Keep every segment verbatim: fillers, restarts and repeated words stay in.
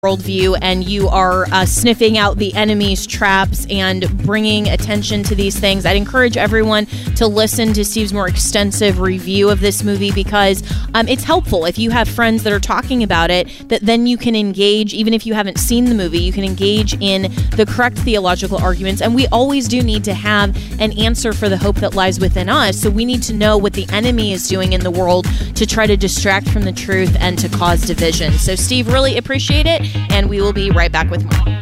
worldview, and you are uh, sniffing out the enemy's traps and bringing attention to these things, I'd encourage everyone to listen to Steve's more extensive review of this movie, because um, it's helpful if you have friends that are talking about it, that then you can engage, even if you haven't seen the movie, you can engage in the correct theological arguments. And we always do need to have an answer for the hope that lies within us. So we need to know what the enemy is doing in the world to try to distract from the truth and to cause division. So Steve, really appreciate it. And we will be right back with more.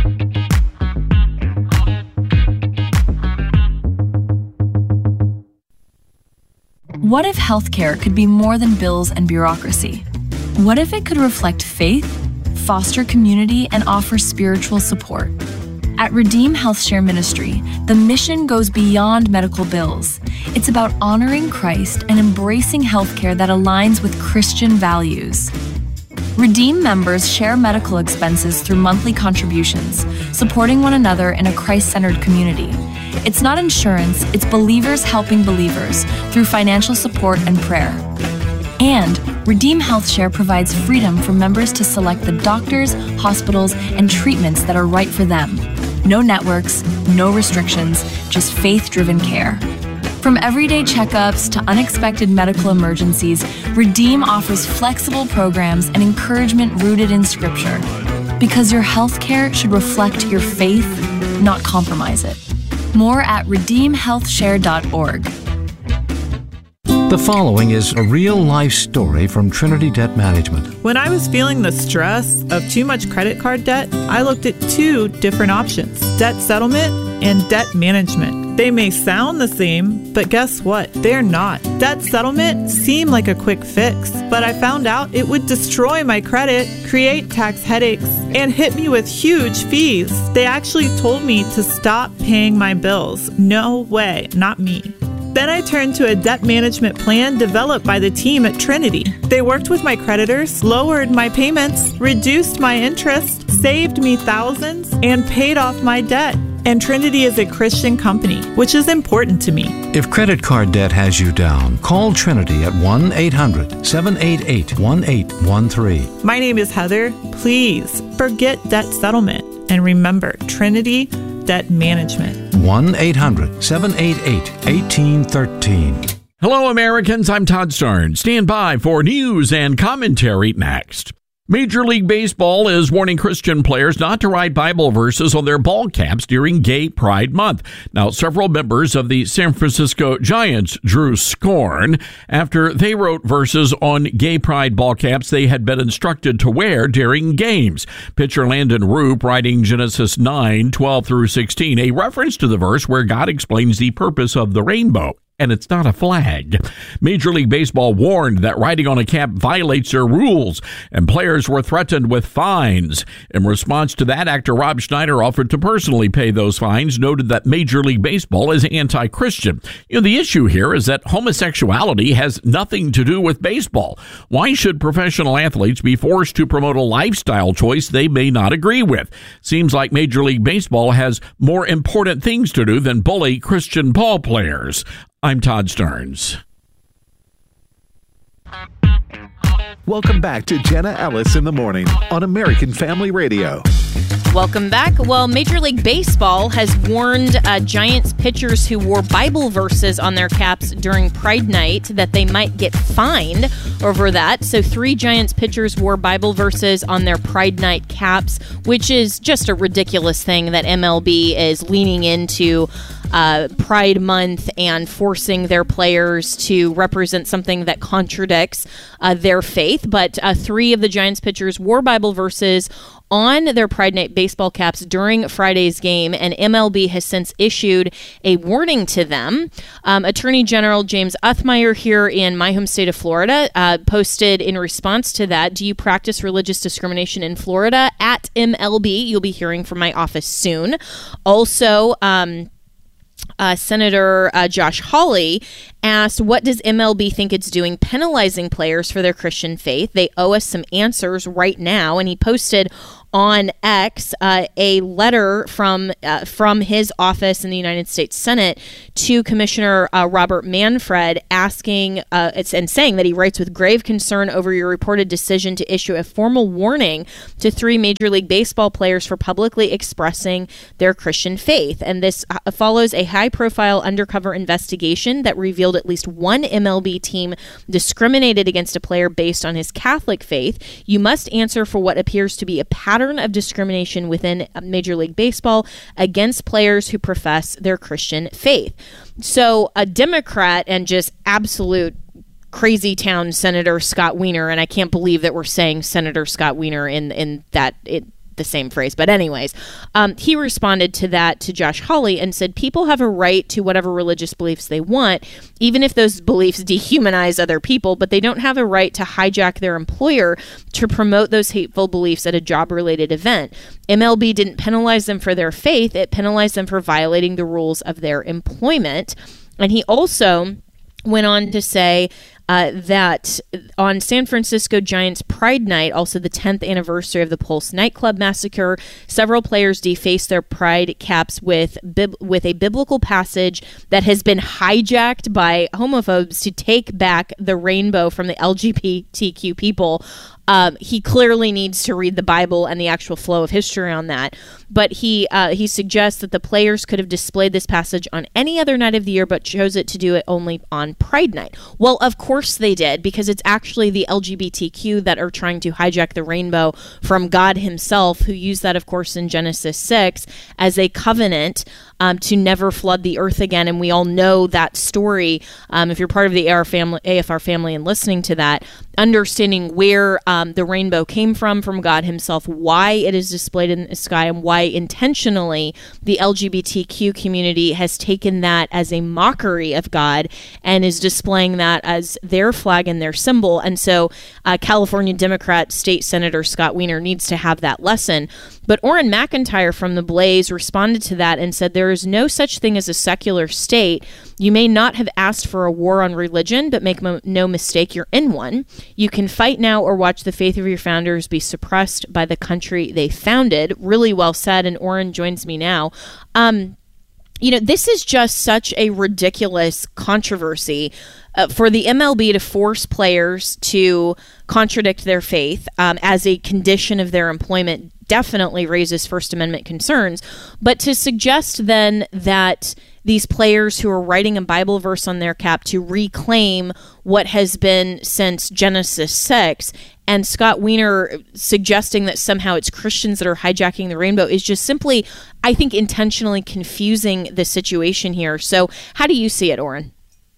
What if healthcare could be more than bills and bureaucracy? What if it could reflect faith, foster community, and offer spiritual support? At Redeem Health Share Ministry, the mission goes beyond medical bills. It's about honoring Christ and embracing healthcare that aligns with Christian values. Redeem members share medical expenses through monthly contributions, supporting one another in a Christ-centered community. It's not insurance, it's believers helping believers through financial support and prayer. And Redeem Health Share provides freedom for members to select the doctors, hospitals, and treatments that are right for them. No networks, no restrictions, just faith-driven care. From everyday checkups to unexpected medical emergencies, Redeem offers flexible programs and encouragement rooted in Scripture. Because your healthcare should reflect your faith, not compromise it. More at redeem health share dot org. The following is a real-life story from Trinity Debt Management. When I was feeling the stress of too much credit card debt, I looked at two different options: debt settlement and debt management. They may sound the same, but guess what? They're not. Debt settlement seemed like a quick fix, but I found out it would destroy my credit, create tax headaches, and hit me with huge fees. They actually told me to stop paying my bills. No way, not me. Then I turned to a debt management plan developed by the team at Trinity. They worked with my creditors, lowered my payments, reduced my interest, saved me thousands, and paid off my debt. And Trinity is a Christian company, which is important to me. If credit card debt has you down, call Trinity at one eight hundred seven eight eight one eight one three. My name is Heather. Please forget debt settlement and remember Trinity Debt Management. one eight hundred seven eight eight one eight one three. Hello, Americans. I'm Todd Stern. Stand by for news and commentary next. Major League Baseball is warning Christian players not to write Bible verses on their ball caps during Gay Pride Month. Now, several members of the San Francisco Giants drew scorn after they wrote verses on Gay Pride ball caps they had been instructed to wear during games. Pitcher Landon Roop writing Genesis nine twelve through sixteen, a reference to the verse where God explains the purpose of the rainbow. And it's not a flag. Major League Baseball warned that writing on a cap violates their rules, and players were threatened with fines. In response to that, actor Rob Schneider offered to personally pay those fines, noted that Major League Baseball is anti-Christian. You know, the issue here is that homosexuality has nothing to do with baseball. Why should professional athletes be forced to promote a lifestyle choice they may not agree with? Seems like Major League Baseball has more important things to do than bully Christian ball players. I'm Todd Stearns. Welcome back to Jenna Ellis in the Morning on American Family Radio. Welcome back. Well, Major League Baseball has warned uh, Giants pitchers who wore Bible verses on their caps during Pride Night that they might get fined over that. So three Giants pitchers wore Bible verses on their Pride Night caps, which is just a ridiculous thing that M L B is leaning into uh, Pride Month and forcing their players to represent something that contradicts uh, their faith. But uh, three of the Giants pitchers wore Bible verses on their Pride Night baseball caps during Friday's game, and M L B has since issued a warning to them. Um, Attorney General James Othmeyer here in my home state of Florida uh, posted in response to that, "Do you practice religious discrimination in Florida?" At M L B. You'll be hearing from my office soon. Also, um, Uh, Senator uh, Josh Hawley asked, what does M L B think it's doing penalizing players for their Christian faith? They owe us some answers right now. And he posted on X uh, a letter from uh, from his office in the United States Senate to Commissioner uh, Robert Manfred, asking uh, it's, and saying that he writes, with grave concern over your reported decision to issue a formal warning to three Major League Baseball players for publicly expressing their Christian faith. And this uh, follows a high-profile undercover investigation that revealed at least one M L B team discriminated against a player based on his Catholic faith. You must answer for what appears to be a pattern of discrimination within Major League Baseball against players who profess their Christian faith. So a Democrat and just absolute crazy town Senator Scott Wiener, and I can't believe that we're saying Senator Scott Wiener in in that it, the same phrase, but anyways, um, he responded to that to Josh Hawley and said, people have a right to whatever religious beliefs they want, even if those beliefs dehumanize other people, but they don't have a right to hijack their employer to promote those hateful beliefs at a job-related event. M L B didn't penalize them for their faith, it penalized them for violating the rules of their employment. And he also went on to say uh, that on San Francisco Giants Pride Night, also the tenth anniversary of the Pulse nightclub massacre, several players defaced their pride caps with bib- with a biblical passage that has been hijacked by homophobes to take back the rainbow from the L G B T Q people. Um, he clearly needs to read the Bible and the actual flow of history on that. But he uh, he suggests that the players could have displayed this passage on any other night of the year, but chose it to do it only on Pride Night. Well, of course they did, because it's actually the L G B T Q that are trying to hijack the rainbow from God himself, who used that, of course, in Genesis six as a covenant um, to never flood the earth again. And we all know that story. Um, if you're part of the A R family, A F R family and listening to that, understanding where um, the rainbow came from, from God himself, why it is displayed in the sky, and why intentionally the L G B T Q community has taken that as a mockery of God and is displaying that as their flag and their symbol. And so uh, California Democrat State Senator Scott Wiener needs to have that lesson. But Orrin McIntyre from The Blaze responded to that and said, there is no such thing as a secular state. You may not have asked for a war on religion, but make mo- no mistake, you're in one. You can fight now or watch the faith of your founders be suppressed by the country they founded. Really well said, and Orrin joins me now. Um, you know, this is just such a ridiculous controversy uh, for the M L B to force players to contradict their faith um, as a condition of their employment definitely raises First Amendment concerns. But to suggest then that these players who are writing a Bible verse on their cap to reclaim what has been since Genesis six, and Scott Wiener suggesting that somehow it's Christians that are hijacking the rainbow, is just simply, I think, intentionally confusing the situation here. So how do you see it, Orrin?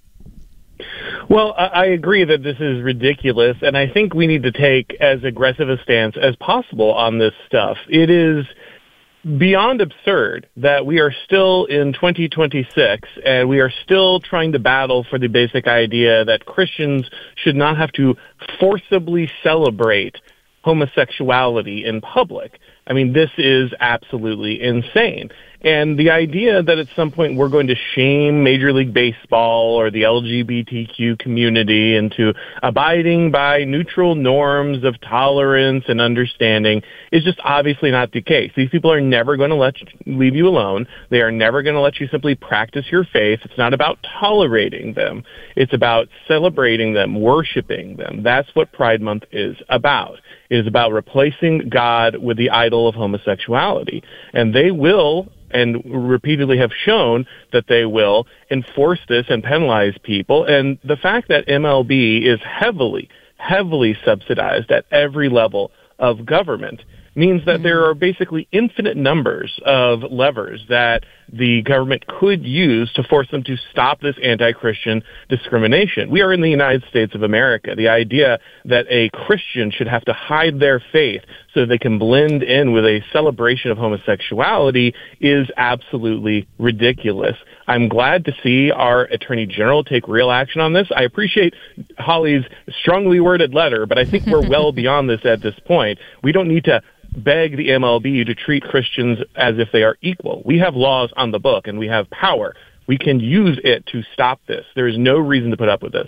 Well, I agree that this is ridiculous, and I think we need to take as aggressive a stance as possible on this stuff. It is beyond absurd that we are still in twenty twenty-six and we are still trying to battle for the basic idea that Christians should not have to forcibly celebrate homosexuality in public. I mean, this is absolutely insane. And the idea that at some point we're going to shame Major League Baseball or the L G B T Q community into abiding by neutral norms of tolerance and understanding is just obviously not the case. These people are never going to let you, leave you alone. They are never going to let you simply practice your faith. It's not about tolerating them. It's about celebrating them, worshiping them. That's what Pride Month is about. It is about replacing God with the idol of homosexuality. And they will, and repeatedly have shown that they will, enforce this and penalize people. And the fact that M L B is heavily, heavily subsidized at every level of government means that mm-hmm. there are basically infinite numbers of levers that the government could use to force them to stop this anti-Christian discrimination. We are in the United States of America. The idea that a Christian should have to hide their faith so they can blend in with a celebration of homosexuality is absolutely ridiculous. I'm glad to see our Attorney General take real action on this. I appreciate Holly's strongly worded letter, but I think we're well beyond this at this point. We don't need to beg the M L B to treat Christians as if they are equal. We have laws on the book and we have power. We can use it to stop this. There is no reason to put up with this.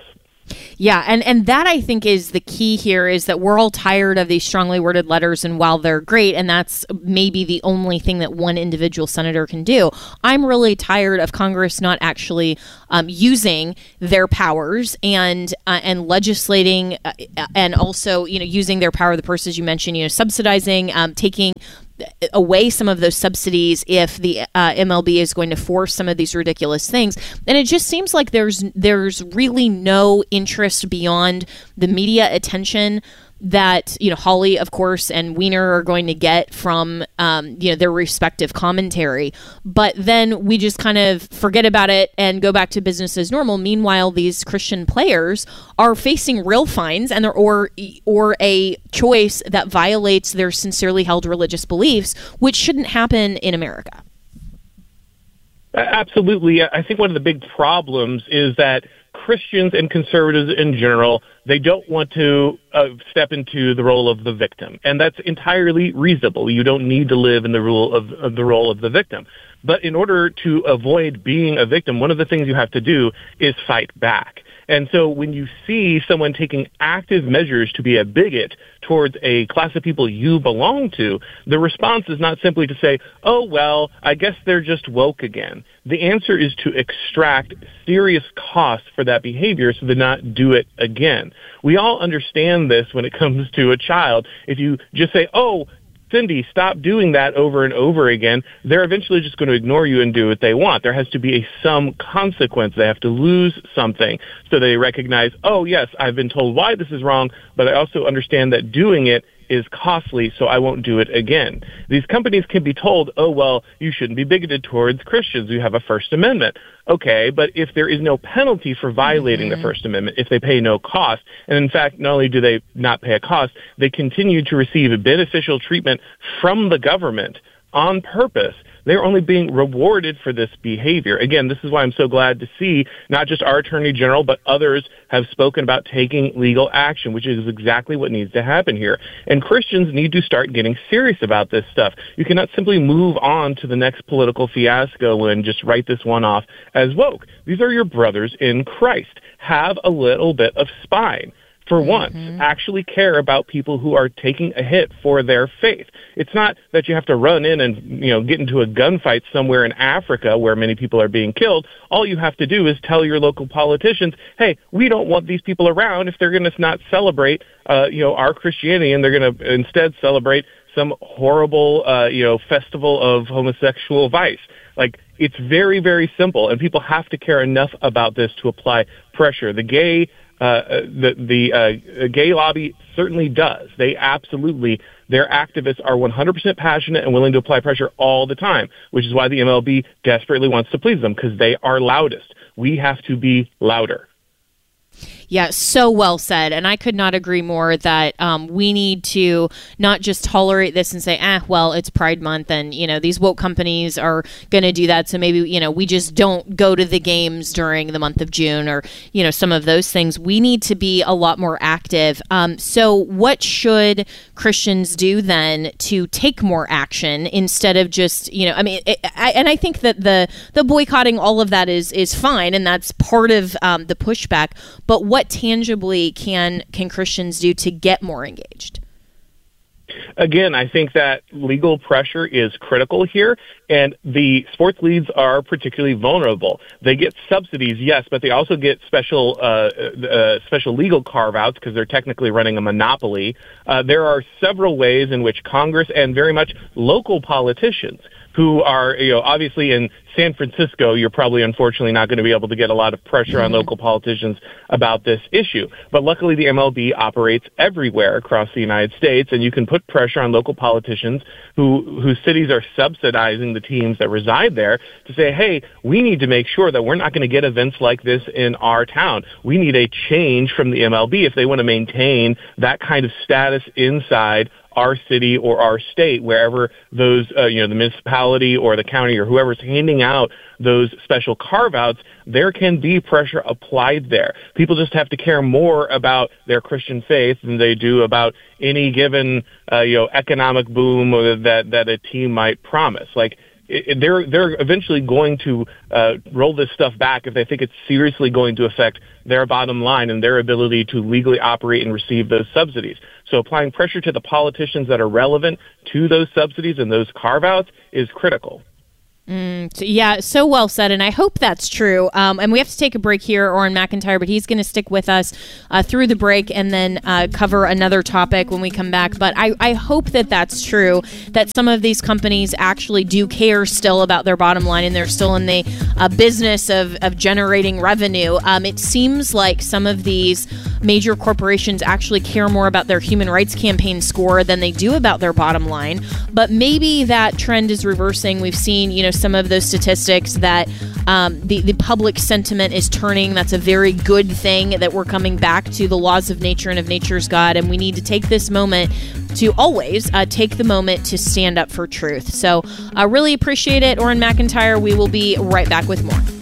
Yeah, and, and that I think is the key here, is that we're all tired of these strongly worded letters, and while they're great, and that's maybe the only thing that one individual senator can do, I'm really tired of Congress not actually um, using their powers and uh, and legislating uh, and also, you know, using their power, the purses you mentioned, you know, subsidizing, um, taking away some of those subsidies if the uh, M L B is going to force some of these ridiculous things. And it just seems like there's there's really no interest beyond the media attention that, you know, Hawley, of course, and Weiner are going to get from, um, you know, their respective commentary. But then we just kind of forget about it and go back to business as normal. Meanwhile, these Christian players are facing real fines and or or a choice that violates their sincerely held religious beliefs, which shouldn't happen in America. Absolutely. I think one of the big problems is that Christians and conservatives in general, they don't want to uh, step into the role of the victim. And that's entirely reasonable. You don't need to live in the role of, of the role of the victim. But in order to avoid being a victim, one of the things you have to do is fight back. And so when you see someone taking active measures to be a bigot towards a class of people you belong to, the response is not simply to say, oh, well, I guess they're just woke again. The answer is to extract serious costs for that behavior so they not do it again. We all understand this when it comes to a child. If you just say, oh, Cindy, stop doing that over and over again, they're eventually just going to ignore you and do what they want. There has to be a some consequence. They have to lose something so they recognize, oh, yes, I've been told why this is wrong, but I also understand that doing it is costly, so I won't do it again. These companies can be told, oh, well, you shouldn't be bigoted towards Christians. You have a First Amendment. Okay, but if there is no penalty for violating mm-hmm. the First Amendment, if they pay no cost, and in fact, not only do they not pay a cost, they continue to receive beneficial treatment from the government on purpose, they're only being rewarded for this behavior. Again, this is why I'm so glad to see not just our Attorney General, but others have spoken about taking legal action, which is exactly what needs to happen here. And Christians need to start getting serious about this stuff. You cannot simply move on to the next political fiasco and just write this one off as woke. These are your brothers in Christ. Have a little bit of spine. For once, mm-hmm. actually care about people who are taking a hit for their faith. It's not that you have to run in and, you know, get into a gunfight somewhere in Africa where many people are being killed. All you have to do is tell your local politicians, hey, we don't want these people around if they're going to not celebrate, uh, you know, our Christianity, and they're going to instead celebrate some horrible, uh, you know, festival of homosexual vice. Like, it's very, very simple, and people have to care enough about this to apply pressure. The gay Uh, the the uh, gay lobby certainly does. They absolutely, their activists are one hundred percent passionate and willing to apply pressure all the time, which is why the M L B desperately wants to please them, because they are loudest. We have to be louder. Yeah, so well said. And I could not agree more that um, we need to not just tolerate this and say, ah, well, it's Pride Month and, you know, these woke companies are going to do that. So maybe, you know, we just don't go to the games during the month of June or, you know, some of those things. We need to be a lot more active. Um, so what should Christians do then to take more action instead of just, you know, I mean, it, I, and I think that the, the boycotting, all of that is, is fine. And that's part of um, the pushback. But what tangibly can can Christians do to get more engaged? Again, I think that legal pressure is critical here, and the sports leagues are particularly vulnerable. They get subsidies, yes, but they also get special uh, uh, special legal carve-outs because they're technically running a monopoly. Uh, there are several ways in which Congress and very much local politicians who are, you know, obviously in San Francisco, you're probably unfortunately not going to be able to get a lot of pressure on local politicians about this issue. But luckily, the M L B operates everywhere across the United States, and you can put pressure on local politicians who whose cities are subsidizing the teams that reside there to say, hey, we need to make sure that we're not going to get events like this in our town. We need a change from the M L B if they want to maintain that kind of status inside our city or our state, wherever those, uh, you know, the municipality or the county or whoever's handing out those special carve-outs, there can be pressure applied there. People just have to care more about their Christian faith than they do about any given, uh, you know, economic boom that, that a team might promise. Like, it, they're they're eventually going to uh, roll this stuff back if they think it's seriously going to affect their bottom line and their ability to legally operate and receive those subsidies. So applying pressure to the politicians that are relevant to those subsidies and those carve-outs is critical. Mm, yeah, so well said, and I hope that's true. Um, and we have to take a break here, Orrin McIntyre, but he's going to stick with us uh, through the break and then uh, cover another topic when we come back. But I, I hope that that's true, that some of these companies actually do care still about their bottom line and they're still in the uh, business of, of generating revenue. Um, it seems like some of these major corporations actually care more about their human rights campaign score than they do about their bottom line. But maybe that trend is reversing. We've seen, you know, some of those statistics that um, the, the public sentiment is turning. That's a very good thing, that we're coming back to the laws of nature and of nature's God. And we need to take this moment to always uh, take the moment to stand up for truth. So I uh, really appreciate it, Orrin McIntyre. We will be right back with more.